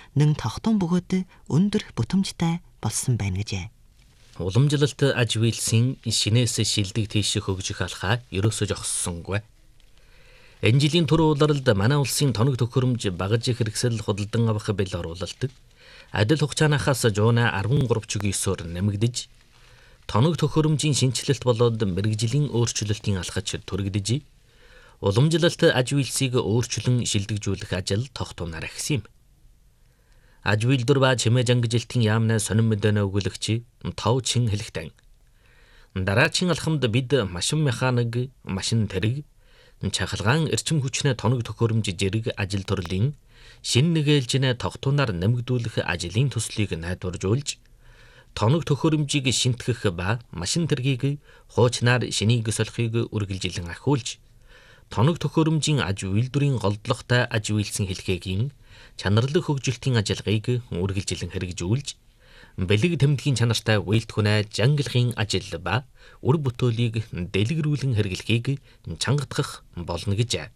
нэн тогтун бөгөөд өндөр бүтэмжтэй болсон байна гэжээ. Уламжлалт аж үйлсийн шинээс шилдэг тийш хөгжих алхаа ерөөсөө зогссонгүй. Энэ жилийн түрүү улиралд манай улсын тоног төхөөрөмж багаж хэрэгсэл худалдан авах бэл оруулалт адил хугацаанаас жуунаа 13.9-оор нэмэгдэж, тоног төхөөрөмжийн шинжилэлт болоод мэрэгжлийн өөрчлөлтийн алхаж түрэгдэж, уламжлалт аж үйлсийг өөрчлөн шилдэгжүүлэх ажил тогтунаар ахсан юм. Аж үйлдвэр ба чимээ жангижилтын яамнаа сонин мэдэнэ өгүүлэгч Тов Чин хэлэхдээ дараагийн алхамд бид машин механик, машин тэрэг, чахалгаан эрчим хүчний тоног төхөөрөмж зэрэг ажил төрлийн шин нэгээлжнээ тогтунаар нэмэгдүүлэх ажлын төслийг найдваржуулж, тоног төхөөрөмжийг шинтгэх ба машин тэргийг хуучнаар шинийг солихыг үргэлжилэн ахиулж, тоног төхөөрөмжийн аж үйлдвэрийн голдлоготой аж үйлсэн хэлхээгийн чанарлаг хөгжилтийн ажиллагааг үргэлжилэн хэрэгжүүлж, бэлэг тэмдгийн чанартай үйлдвэрнээ жангилахын ажил ба үр бүтээлийг дэлгэрүүлэн хэрэглэхийг чангатгах болно гэж.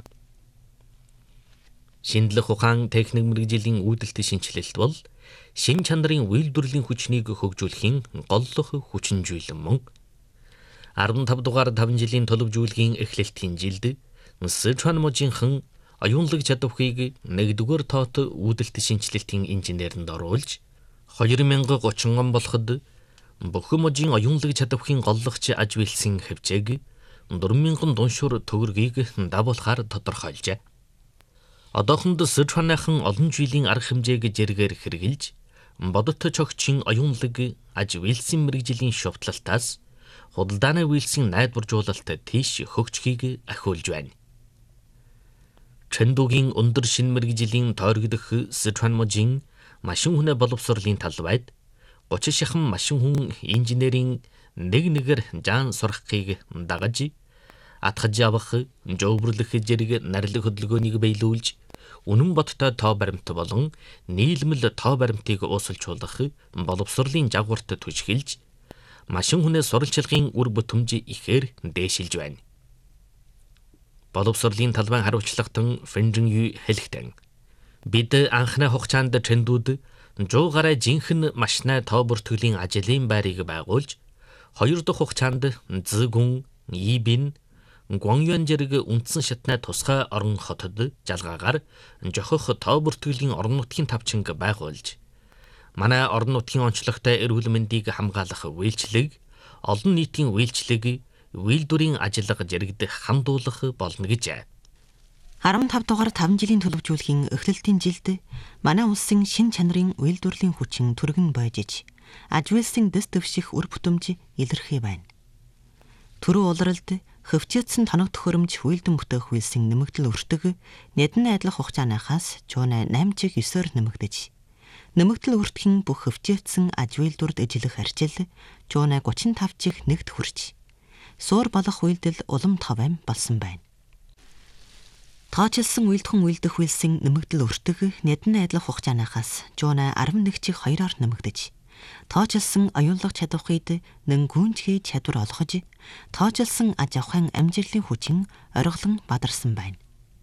Шинжлэх ухаан техник мэргэжлийн үүдэлт шинжилэлт бол шин чанарын үйлдвэрлэлийн хүчнийг хөгжүүлэхийн голлох хүчин зүйлэн мөн. 15 дугаар 5 жилийн төлөвжүүлгийн эхлэлтийн жилд Сычуан мужийнхан оюунлаг чадварыг 1-р тоот үүдэлт шинжилэлтийн инженеринд оруулж, 2030 он болоход бүхэн мужийн оюунлаг чадварын голлогч аж үйлсэн хэмжээг 4,000 дуншуур төгрөгийг дагуулахаар тодорхойлжээ. Одоохонд Сычуаныхан олон жилийн арга хэмжээг зэрэгээр хэрэгжилж, бодит чогчийн оюунлаг аж үйлсэн мэргэжлийн шувтлалтаас худалдааны үйлсийн найдваржуулалт тийш хөгжихийг ахиулж байна. Чэндугийн өндөр шин мэргэжлийн тойрогдох Сычуан мужийн машин хүнээ боловсролын талбайд 30 шахан машин хүн инженерийн нэг-нэгээр жаан сурахыг дагаж, атгаж авах, жовбрлох зэрэг нарилга хөдөлгөөнийг биелүүлж, үнэн бодтой тоо баримт болон нийлмэл тоо баримтыг уусалжуулах боловсролын жагварт түшгэлж, машин хүнээ суралцлагын үр бүтэмж ихээр дээшилж байна. Боловсролын талбайн хариуцлагатан Фэнжин Ю хэлэхдээ бид анхны хугацаанд Чэндүүд 100 гаруй жинхэнэ машинаа тоо бүртгэлийн ажлын байрыг байгуулж, 2 дахь хугацаанд Зэгүн, Ибин, Гуанюан зэрэг үндсэн шатны тусгай орон хотод жалгаагаар жохох тоо бүртгэлийн орон нутгийн тавчинг байгуулж, манай орон нутгийн онцлогтой эрүүл мэндийг хамгаалах үйлчлэг, олон нийтийн үйлчлэг, үйлдвэрийн ажиллага зэрэгдэх хандуулах болно гэж. 15 дугаар 5 жилийн төлөвжүүлгийн эхлэлтийн жилд манай улсын шин чанарын үйлдвэрлэлийн хүчин түргэн бойжиж, аж үйлсийн дэс дэвших үр бүтэмж илэрхий байна. Түрүү улиралд хөвчөөдсөн тоног төхөөрөмж үйлдэн бүтээх үйлсийн нэмэгдэл өртөг нэдэн найдлах хугацаанаас жуунаа 8.9-оор нэмэгдэж, нэмэгдэл өртгөн бүх хөвчөөдсөн аж үйлдвэрд ижилэх арчил жуунаа 35-г нэгт хүрч, суур болох үйлдэл улам товэм болсон байна. Тоочилсан үйлдхэн үйлдэх үйлсийн нэмэгдэл өртөг нэдэн найдлах хугацаанаас жуунаа 11.2-оор нэмэгдэж, тоочилсан оюунлаг чадварыг нэн гүнжгий чадвар олгож, тоочилсан аж ахуйн амжилтын хүчин ориглон бадарсан байна.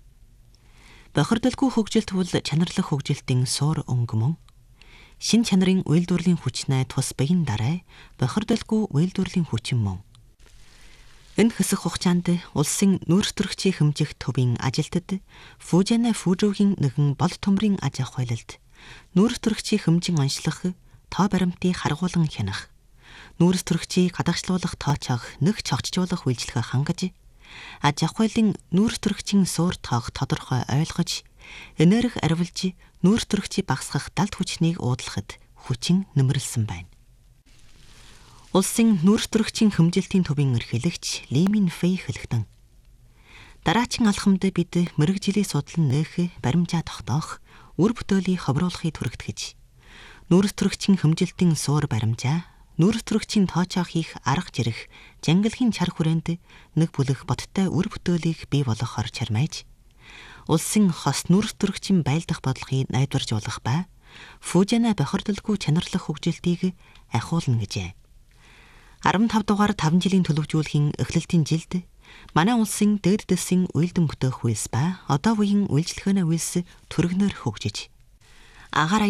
Бохирдолгүй хөгжилт бол чанарлах хөгжилтийн суур өнгө мөн. Шин чанарын үйлдвэрлэлийн хүчнээ тус бэйн дараа бохирдолгүй үйлдвэрлэлийн хүчин мөн. Энэ хэсэг хугацаанд улсын нүүрс төрөгчийн хэмжих төвийн ажилтнад Фужана Фужуугийн нэгэн бол төмрийн аж ахуйлалд нүүрс төрөгчийн хэмжин онцлох, тоо баримтыг харгуулan хянах, нүүрс төрөгчийг гадагшлуулах тоочоог нэг чогчжуулах үйлчлэгээ хангаж, аж ахуйлын нүүрс төрөгчийн суур тоог тодорхой ойлгож, энерги арвилж нүүрс төрөгчийг багасгах далд хүчнийг уудлахад хүчин нэмэрлсэн байна. Улсын нүүрс төрөгчийн хэмжилтийн төвийн эрхлэгч Ли Мин Фэй хэлэхдээ дараачин алхамд бид мэрэгжилийг судлан нээх, баримжаа тогтоох, үр бүтээлийг ховруулахыг түрэгтгэж, нүүрс төрөгчийн хэмжилтийн суур баримжаа, нүүрс төрөгчийн тоочоо хийх арга зэрэг жангилхийн чар хүрээнд нэг бүлэг бодтой үр бүтээлийг бий болгохоор чармайж, улсын хос нүүрс төрөгчийн байлдах бодлогыг найдваржуулах ба Фужана бохирдолгүй чанарлах хөгжилтийг ахиулна гэжээ. 15 дугаар 5 жилийн төлөвжүүлгийн эхлэлтийн жилд манай улсын дээд дэсийн үйлдэн бүтээх үйлс ба одоо үеийн үйлчлэгээний үйлс түргэнээр хөгжиж, агаар